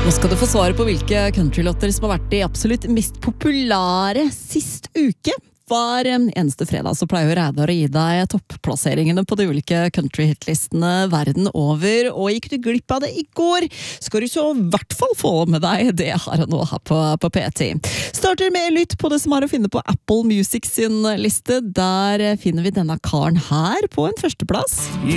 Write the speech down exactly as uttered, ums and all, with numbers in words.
Nå skal du få svaret på hvilke countrylåter som har vært de absolutt mest populære sist uke. Hver eneste fredag så pleier Reidar å gi deg toppplasseringene på de ulike country-hitlistene verden over, og gikk du glipp av det i går, skal du så i hvert fall få med deg det her og nå her på, på P ti. Starter med lytt på det som er å finne på Apple Music sin liste. Der finner vi denne karen her på en førsteplass.